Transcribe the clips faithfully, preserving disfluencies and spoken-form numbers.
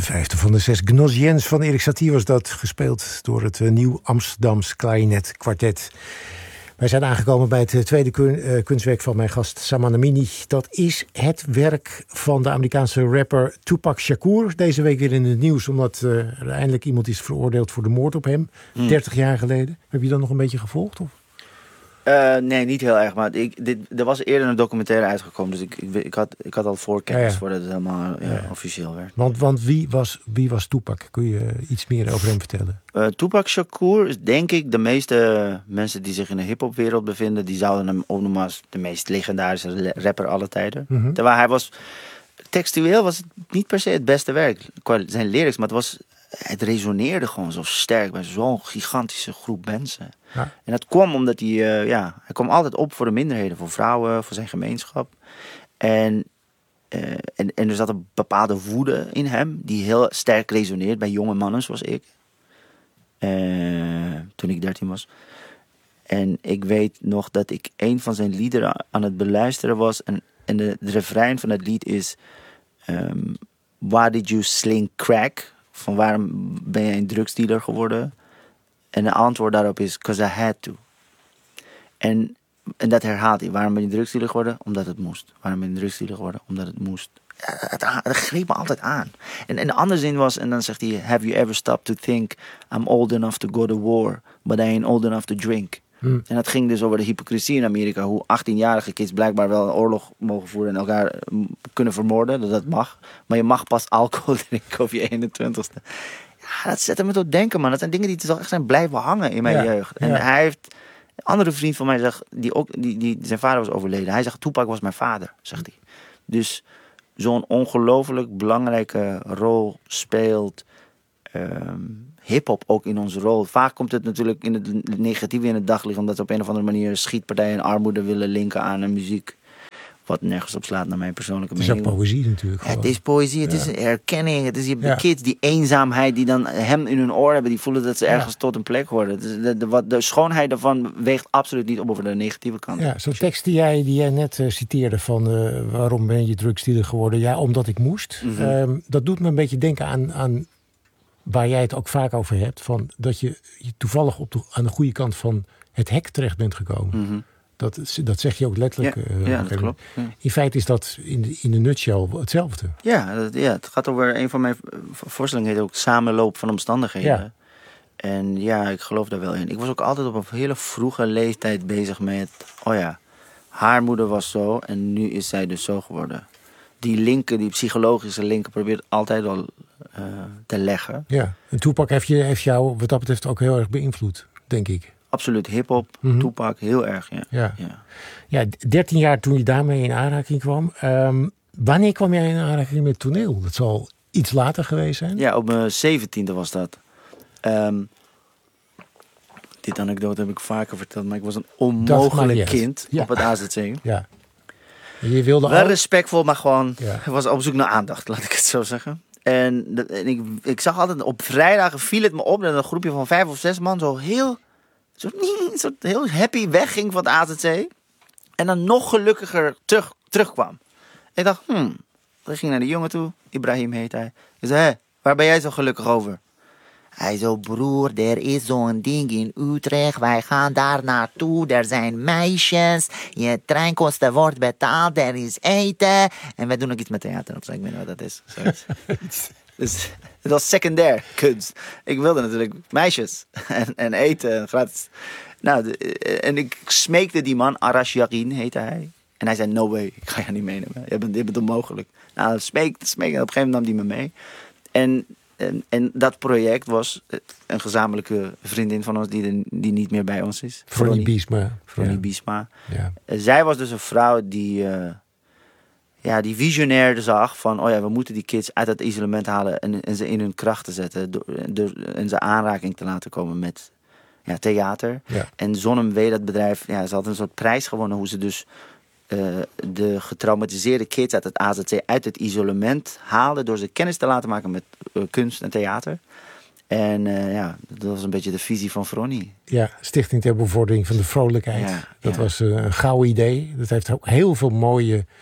vijfde van de zes Gnossiens van Erik Satie was dat, gespeeld door het uh, Nieuw Amsterdams Klarinet Kwartet. Wij zijn aangekomen bij het uh, tweede kun, uh, kunstwerk van mijn gast Saman Amini. Dat is het werk van de Amerikaanse rapper Tupac Shakur. Deze week weer in het nieuws, omdat uh, er eindelijk iemand is veroordeeld voor de moord op hem. Hmm. dertig jaar geleden. Heb je dat nog een beetje gevolgd? Of? Uh, nee, niet heel erg. Maar ik, dit, er was eerder een documentaire uitgekomen. Dus ik, ik, ik, had, ik had al voorkennis ja, ja. voordat het helemaal ja, ja. officieel werd. Want, want wie, was, wie was Tupac? Kun je iets meer over hem vertellen? Uh, Tupac Shakur is denk ik de meeste mensen die zich in de hiphopwereld bevinden. Die zouden hem ook noemen als de meest legendarische rapper aller tijden. Mm-hmm. Terwijl hij was... Textueel was het niet per se het beste werk. Qua zijn lyrics, maar het was... Het resoneerde gewoon zo sterk bij zo'n gigantische groep mensen. Ja. En dat kwam omdat hij, uh, ja, hij kwam altijd op voor de minderheden, voor vrouwen, voor zijn gemeenschap. En, uh, en, en er zat een bepaalde woede in hem, die heel sterk resoneert bij jonge mannen zoals ik. Uh, toen ik dertien was. En ik weet nog dat ik een van zijn liederen aan het beluisteren was. En, en de, de refrein van het lied is... Um, Why did you sling crack? Van waarom ben jij een drugsdealer geworden? En de antwoord daarop is, 'cause I had to. En, en dat herhaalt hij. Waarom ben je drugsdealer geworden? Omdat het moest. Waarom ben je drugsdealer geworden? Omdat het moest. Het, het, het greep me altijd aan. En, en de andere zin was, en dan zegt hij... Have you ever stopped to think, I'm old enough to go to war, but I ain't old enough to drink. Hmm. En dat ging dus over de hypocrisie in Amerika. Hoe achttienjarige kids blijkbaar wel een oorlog mogen voeren en elkaar kunnen vermoorden. Dat dat mag. Maar je mag pas alcohol drinken op je eenentwintigste. Ja, dat zette me tot denken, man. Dat zijn dingen die toch echt zijn blijven hangen in mijn ja, jeugd. En ja. hij heeft... Een andere vriend van mij zegt, die ook, die, die, zijn vader was overleden. Hij zegt, Tupac was mijn vader, zegt hij. Dus zo'n ongelooflijk belangrijke rol speelt... Um, hip-hop ook in onze rol. Vaak komt het natuurlijk in het negatieve in het daglicht, omdat ze op een of andere manier schietpartijen en armoede willen linken aan een muziek. Wat nergens op slaat naar mijn persoonlijke mening. Het is ook poëzie natuurlijk. Ja, het is poëzie, het ja. is erkenning. Het is je ja. kids, die eenzaamheid die dan hem in hun oor hebben, die voelen dat ze ergens ja. tot een plek horen. De, de, de, wat, de schoonheid daarvan weegt absoluut niet op over de negatieve kant. Ja, zo'n tekst die jij, die jij net uh, citeerde van uh, waarom ben je drugsdealer geworden? Ja, omdat ik moest. Mm-hmm. Um, dat doet me een beetje denken aan... aan waar jij het ook vaak over hebt, van dat je, je toevallig op de, aan de goede kant van het hek terecht bent gekomen. Mm-hmm. Dat, dat zeg je ook letterlijk. Ja, uh, ja dat klopt. Ja. In feite is dat in de, in de nutshell hetzelfde. Ja, dat, ja, het gaat over een van mijn voorstellingen heet ook samenloop van omstandigheden. Ja. En ja, ik geloof daar wel in. Ik was ook altijd op een hele vroege leeftijd bezig met, oh ja, haar moeder was zo en nu is zij dus zo geworden. Die linken, die psychologische linken, probeert altijd al uh, te leggen. Ja, en Tupac heeft, je, heeft jou wat dat betreft ook heel erg beïnvloed, denk ik. Absoluut, hip-hop, mm-hmm. Tupac, heel erg, ja. Ja. ja. Ja, dertien jaar toen je daarmee in aanraking kwam. Um, wanneer kwam jij in aanraking met toneel? Dat zal iets later geweest zijn? Ja, op mijn zeventiende was dat. Um, dit anekdote heb ik vaker verteld, maar ik was een onmogelijk kind ja. op het A Z C. Ja. Je wilde wel al... respectvol, maar gewoon... Ja. Ik was op zoek naar aandacht, laat ik het zo zeggen. En, de, en ik, ik zag altijd... Op vrijdagen viel het me op dat een groepje van vijf of zes man... zo heel, zo, zo heel happy wegging van het A Z C. En dan nog gelukkiger terug, terugkwam. Ik dacht, hmm... Ik ging naar de jongen toe. Ibrahim heet hij. Ik zei, hé, waar ben jij zo gelukkig over? Hij zo, broer, er is zo'n ding in Utrecht. Wij gaan daar naartoe. Er zijn meisjes. Je treinkosten wordt betaald. Er is eten. En wij doen ook iets met theater op. Ik weet niet wat dat is. Dus het was secundair kunst. Ik wilde natuurlijk meisjes. En, en eten. Gratis. Nou, de, en ik smeekte die man. Arash Yarin heette hij. En hij zei, no way. Ik ga je niet meenemen. Je bent, je bent onmogelijk. Nou, smeek, smeek. En op een gegeven moment nam hij me mee. En... En, en dat project was een gezamenlijke vriendin van ons die, de, die niet meer bij ons is. Fronnie Biesma. Fronnie ja. Biesma. Ja. Zij was dus een vrouw die, uh, ja, die visionair zag van... oh ja, we moeten die kids uit het isolement halen en, en ze in hun kracht te zetten. Door, door, en ze aanraking te laten komen met ja, theater. Ja. En Zonnem, dat bedrijf, ja, ze had een soort prijs gewonnen hoe ze dus... Uh, de getraumatiseerde kids uit het A Z C uit het isolement haalden... door ze kennis te laten maken met uh, kunst en theater. En uh, ja, dat was een beetje de visie van Fronnie. Ja, Stichting ter Bevordering van de Vrolijkheid. Ja, dat ja. was uh, een gauw idee. Dat heeft ook heel veel mooie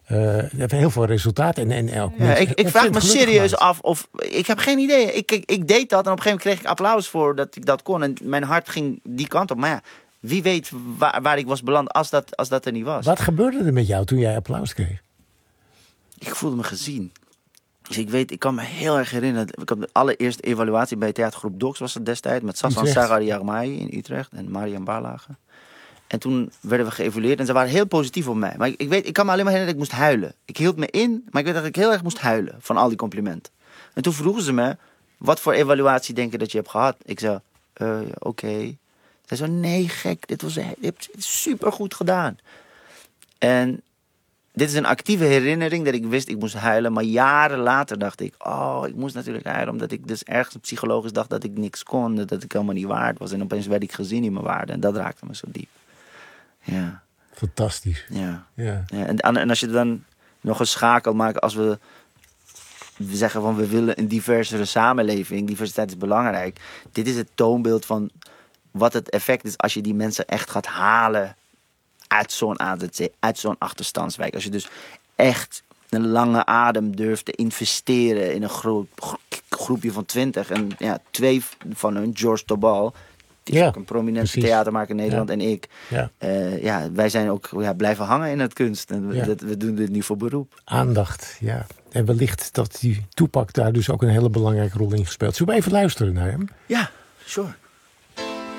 Uh, heeft heel veel resultaat. En, en elk ja, ik, ik vraag me serieus gemaakt. af of... Ik heb geen idee. Ik, ik, ik deed dat en op een gegeven moment kreeg ik applaus voor dat ik dat kon. En mijn hart ging die kant op. Maar ja, wie weet waar, waar ik was beland als dat, als dat er niet was. Wat gebeurde er met jou toen jij applaus kreeg? Ik voelde me gezien. Dus ik weet, ik kan me heel erg herinneren. Ik had de allereerste evaluatie bij theatergroep Docs was het destijds. Met Sassan Sagariarmai in Utrecht en Marian Barlage. En toen werden we geëvalueerd en ze waren heel positief op mij. Maar ik, ik weet, ik kan me alleen maar herinneren dat ik moest huilen. Ik hield me in, maar ik weet dat ik heel erg moest huilen van al die complimenten. En toen vroegen ze me, wat voor evaluatie denk je dat je hebt gehad? Ik zei, uh, oké. Okay. Ze zei, nee gek, dit was, je hebt het supergoed gedaan. En dit is een actieve herinnering dat ik wist ik moest huilen. Maar jaren later dacht ik, oh, ik moest natuurlijk huilen. Omdat ik dus ergens psychologisch dacht dat ik niks kon. Dat ik helemaal niet waard was. En opeens werd ik gezien in mijn waarde. En dat raakte me zo diep. Ja. Fantastisch. Ja. Ja. Ja, en, en als je dan nog een schakel maakt, als we, we zeggen van we willen een diversere samenleving, diversiteit is belangrijk. Dit is het toonbeeld van wat het effect is als je die mensen echt gaat halen uit zo'n A Z C, uit zo'n achterstandswijk. Als je dus echt een lange adem durft te investeren in een groep, groepje van twintig. En ja, twee van hun, George Tobal, die is ja, ook een prominente precies. theatermaker in Nederland, ja. en ik. Ja. Uh, ja, wij zijn ook ja, blijven hangen in het kunst. En we, ja. dat, we doen dit nu voor beroep. Aandacht, ja. En wellicht dat die Tupac daar dus ook een hele belangrijke rol in gespeeld. Zullen we even luisteren naar hem? Ja, sure.